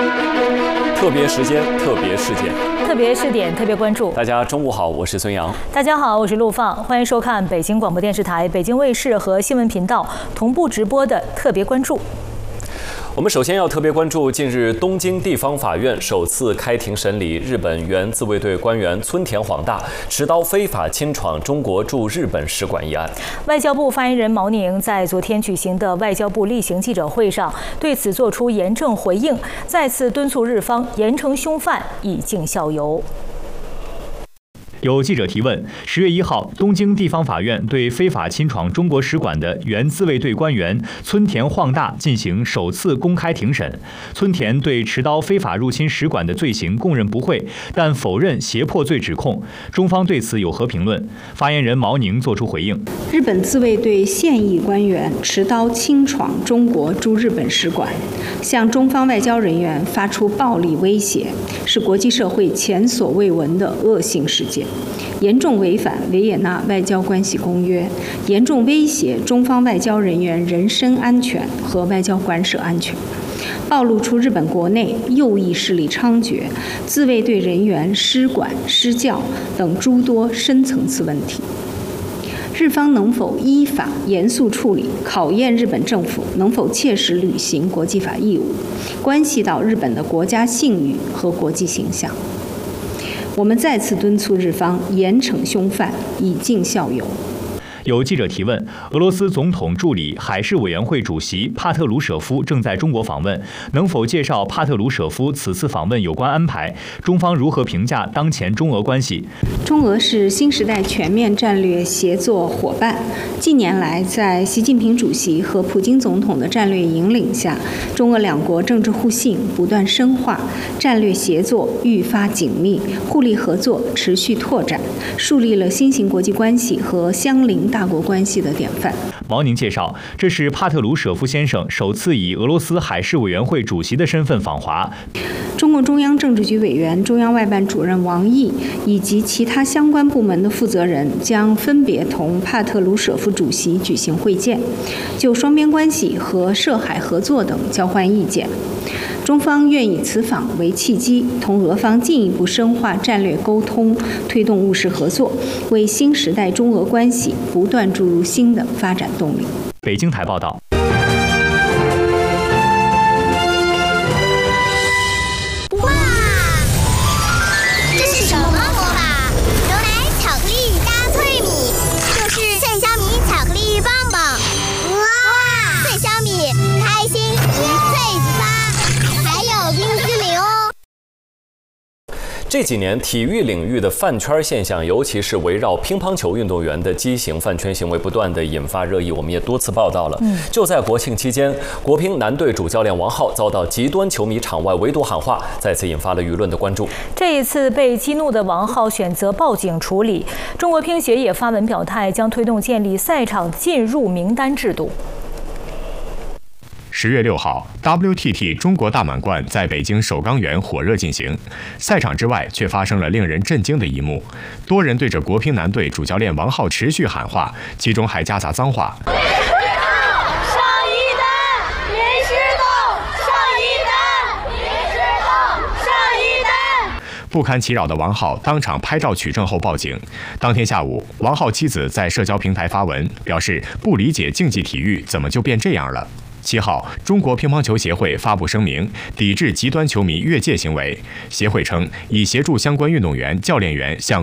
特别时间，特别事件， 特别试点，特别关注。 大家中午好，我是孙杨。 大家好，我是陆放，欢迎收看北京广播电视台、北京卫视和新闻频道同步直播的特别关注。 我们首先要特别关注近日东京地方法院首次开庭审理日本原自卫队官员村田晃大持刀非法侵闯中国驻日本使馆一案。 外交部发言人毛宁在昨天举行的外交部例行记者会上对此作出严正回应，再次敦促日方严惩凶犯，以儆效尤。 有记者提问：10月1号，东京地方法院对非法侵闯中国使馆的原自卫队官员村田晃大进行首次公开庭审。村田对持刀非法入侵使馆的罪行供认不讳，但否认胁迫罪指控。中方对此有何评论？发言人毛宁作出回应： 日本自卫队现役官员持刀侵闯中国驻日本使馆，向中方外交人员发出暴力威胁，是国际社会前所未闻的恶性事件。严重违反维也纳外交关系公约，严重威胁中方外交人员人身安全和外交官舍安全，暴露出日本国内右翼势力猖獗、自卫队人员失管失教等诸多深层次问题。日方能否依法严肃处理，考验日本政府能否切实履行国际法义务，关系到日本的国家信誉和国际形象。我们再次敦促日方严惩凶犯，以儆效尤。 有记者提问：俄罗斯总统助理海事委员会主席帕特鲁舍夫正在中国访问，能否介绍帕特鲁舍夫此次访问有关安排？中方如何评价当前中俄关系？ 中俄是新时代全面战略协作伙伴。近年来，在习近平主席和普京总统的战略引领下，中俄两国政治互信不断深化，战略协作愈发紧密，互利合作持续拓展，树立了新型国际关系和相邻大国关系的典范。 毛宁介绍，这是帕特鲁舍夫先生首次以俄罗斯海事委员会主席的身份访华。 中共中央政治局委员、中央外办主任王毅以及其他相关部门的负责人将分别同帕特鲁舍夫主席举行会见，就双边关系和涉海合作等交换意见。中方愿以此访为契机，同俄方进一步深化战略沟通，推动务实合作，为新时代中俄关系不断注入新的发展动力。 北京台报道。 哇，这是什么魔法？牛奶巧克力加脆米，就是脆香米巧克力棒棒。哇，脆香米，开心一脆发，还有冰淇淋哦。 这几年，体育领域的饭圈现象，尤其是围绕乒乓球运动员的畸形饭圈行为，不断的引发热议。我们也多次报道了。就在国庆期间，国乒男队主教练王皓遭到极端球迷场外围堵喊话，再次引发了舆论的关注。 这一次被激怒的王皓选择报警处理。中国乒协也发文表态，将推动建立赛场进入名单制度。 10月6号 ，WTT 中国大满贯在北京首钢园火热进行，赛场之外却发生了令人震惊的一幕，多人对着国乒男队主教练王皓持续喊话，其中还夹杂脏话。不堪其扰的王皓当场拍照取证后报警。当天下午，王皓妻子在社交平台发文，表示不理解竞技体育怎么就变这样了。7号，中国乒乓球协会发布声明，抵制极端球迷越界行为。协会称，已协助相关运动员、教练员向